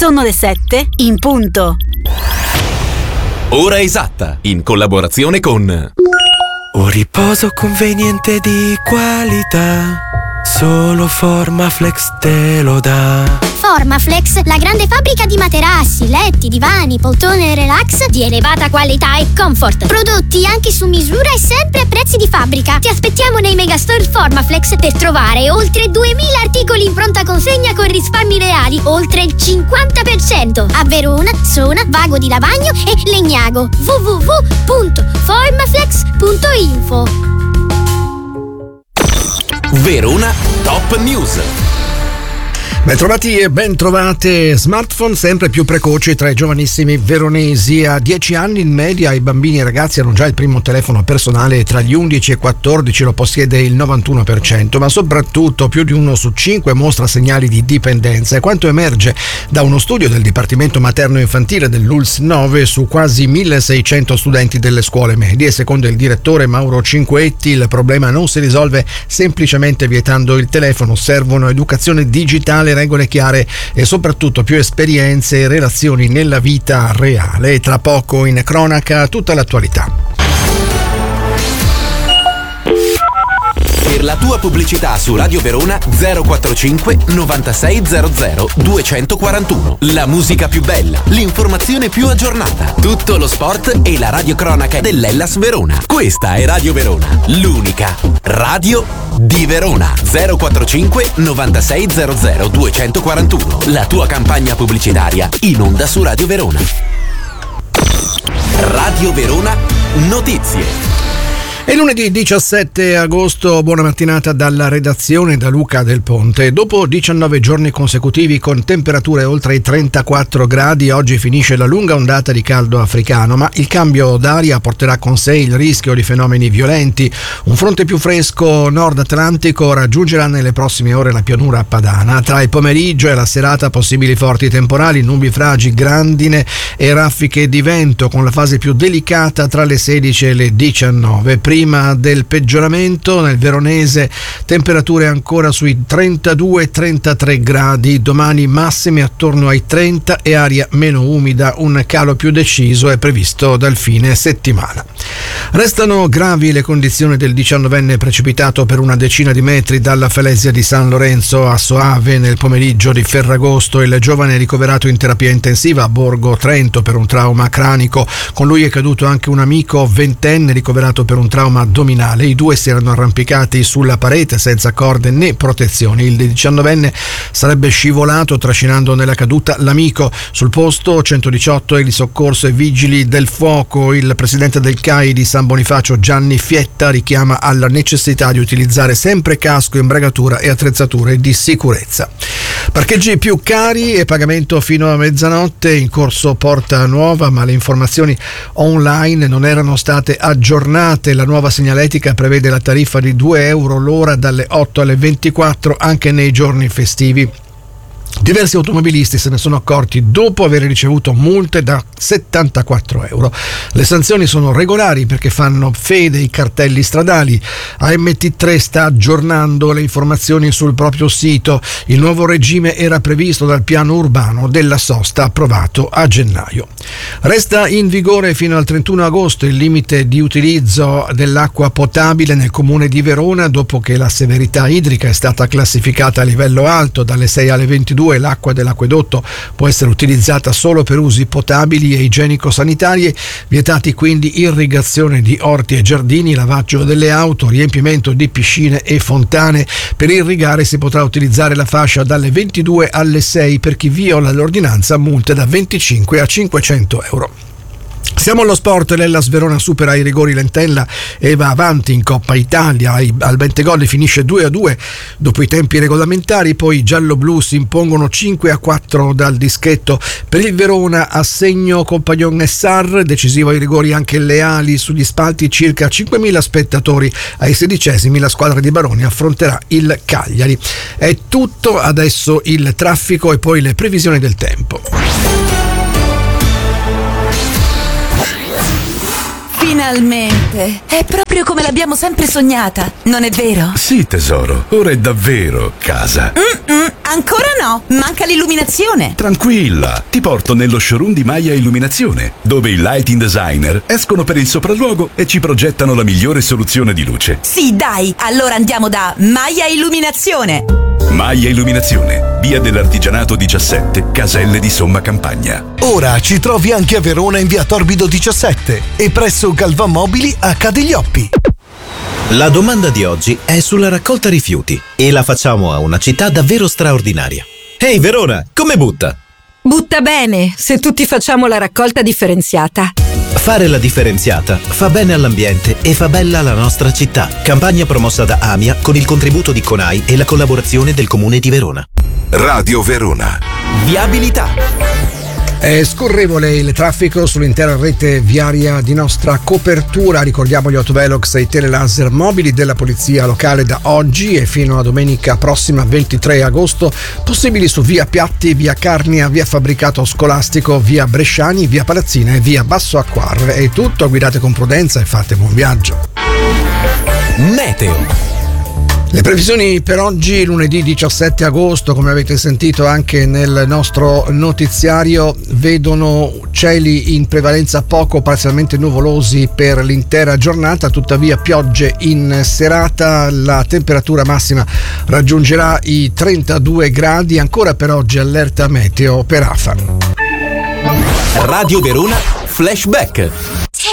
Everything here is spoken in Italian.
Sono le 7 in punto. Ora esatta, in collaborazione con Un riposo conveniente di qualità, solo Formaflex te lo dà. Formaflex, la grande fabbrica di materassi, letti, divani, poltrone e relax di elevata qualità e comfort. Prodotti anche su misura e sempre a prezzi di fabbrica. Ti aspettiamo nei megastore Formaflex per trovare oltre 2000 articoli in pronta consegna con risparmi reali, oltre il 50%. A Verona, Sona, Vago di Lavagno e Legnago. www.formaflex.info. Verona Top News. Bentrovati e bentrovate. Smartphone sempre più precoci tra i giovanissimi veronesi. A 10 anni in media i bambini e i ragazzi hanno già il primo telefono personale, tra gli 11 e i 14 lo possiede il 91%, ma soprattutto più di 1 su 5 mostra segnali di dipendenza. E quanto emerge da uno studio del Dipartimento Materno Infantile dell'ULSS 9 su quasi 1600 studenti delle scuole medie. Secondo il direttore Mauro Cinquetti, il problema non si risolve semplicemente vietando il telefono, servono educazione digitale, regole chiare e soprattutto più esperienze e relazioni nella vita reale. E tra poco in cronaca tutta l'attualità. Per la tua pubblicità su Radio Verona 045 9600 241. La musica più bella, l'informazione più aggiornata, tutto lo sport e la radiocronaca dell'Hellas Verona. Questa è Radio Verona, l'unica radio di Verona. 045 9600 241. La tua campagna pubblicitaria in onda su Radio Verona. Radio Verona Notizie. È lunedì 17 agosto, buona mattinata dalla redazione da Luca Del Ponte. Dopo 19 giorni consecutivi con temperature oltre i 34 gradi, oggi finisce la lunga ondata di caldo africano, ma il cambio d'aria porterà con sé il rischio di fenomeni violenti. Un fronte più fresco nord atlantico raggiungerà nelle prossime ore la pianura padana. Tra il pomeriggio e la serata possibili forti temporali, nubifragi, grandine e raffiche di vento, con la fase più delicata tra le 16 e le 19. Prima del peggioramento nel veronese temperature ancora sui 32-33 gradi, domani massime attorno ai 30 e aria meno umida, un calo più deciso è previsto dal fine settimana. Restano gravi le condizioni del 19enne precipitato per una decina di metri dalla Falesia di San Lorenzo a Soave nel pomeriggio di Ferragosto. Il giovane è ricoverato in terapia intensiva a Borgo Trento per un trauma cranico. Con lui è caduto anche un amico ventenne ricoverato per un trauma addominale. I due si erano arrampicati sulla parete senza corde né protezioni. Il 19enne sarebbe scivolato trascinando nella caduta l'amico. Sul posto 118 e il soccorso e vigili del fuoco. Il presidente del CAI di San Bonifacio, Gianni Fietta, richiama alla necessità di utilizzare sempre casco, imbragatura e attrezzature di sicurezza. Parcheggi più cari e pagamento fino a mezzanotte, in corso Porta Nuova, ma le informazioni online non erano state aggiornate. La nuova segnaletica prevede la tariffa di €2 l'ora dalle 8 alle 24 anche nei giorni festivi. Diversi automobilisti se ne sono accorti dopo aver ricevuto multe da €74. Le sanzioni sono regolari perché fanno fede i cartelli stradali. AMT3 sta aggiornando le informazioni sul proprio sito. Il nuovo regime era previsto dal piano urbano della sosta approvato a gennaio. Resta in vigore fino al 31 agosto il limite di utilizzo dell'acqua potabile nel comune di Verona dopo che la severità idrica è stata classificata a livello alto dalle 6 alle 22. L'acqua dell'acquedotto può essere utilizzata solo per usi potabili e igienico-sanitari, vietati quindi irrigazione di orti e giardini, lavaggio delle auto, riempimento di piscine e fontane. Per irrigare si potrà utilizzare la fascia dalle 22 alle 6, per chi viola l'ordinanza multe da 25 a €500. Siamo allo sport. L'Hellas Verona supera i rigori Lentella e va avanti in Coppa Italia. Al Bentegodi finisce 2-2 dopo i tempi regolamentari, poi i giallo-blu si impongono 5-4 dal dischetto. Per il Verona assegno Compagnon e Sarr, decisivo ai rigori anche Leali. Sugli spalti circa 5.000 spettatori. Ai 16esimi la squadra di Baroni affronterà il Cagliari. È tutto, adesso il traffico e poi le previsioni del tempo. Finalmente! È proprio come l'abbiamo sempre sognata, non è vero? Sì, tesoro, ora è davvero casa. Ancora no, manca l'illuminazione. Tranquilla, ti porto nello showroom di Maya Illuminazione, dove i lighting designer escono per il sopralluogo e ci progettano la migliore soluzione di luce. Sì, dai, allora andiamo da Maya Illuminazione. Maya Illuminazione, via dell'Artigianato 17, Caselle di Somma Campagna. Ora ci trovi anche a Verona in via Torbido 17 e presso Galvan Mobili a Cadiglioppi. La domanda di oggi è sulla raccolta rifiuti e la facciamo a una città davvero straordinaria. Ehi Verona, come butta? Butta bene, se tutti facciamo la raccolta differenziata. Fare la differenziata fa bene all'ambiente e fa bella la nostra città. Campagna promossa da AMIA con il contributo di CONAI e la collaborazione del Comune di Verona. Radio Verona. Viabilità. È scorrevole il traffico sull'intera rete viaria di nostra copertura. Ricordiamo gli autovelox e i telelaser mobili della polizia locale da oggi e fino a domenica prossima 23 agosto, possibili su via Piatti, via Carnia, via Fabbricato Scolastico, via Bresciani, via Palazzina e via Basso Acquarre. È tutto, guidate con prudenza e fate buon viaggio. Meteo. Le previsioni per oggi, lunedì 17 agosto, come avete sentito anche nel nostro notiziario, vedono cieli in prevalenza poco parzialmente nuvolosi per l'intera giornata, tuttavia piogge in serata. La temperatura massima raggiungerà i 32 gradi, ancora per oggi allerta meteo per Afan. Radio Verona Flashback.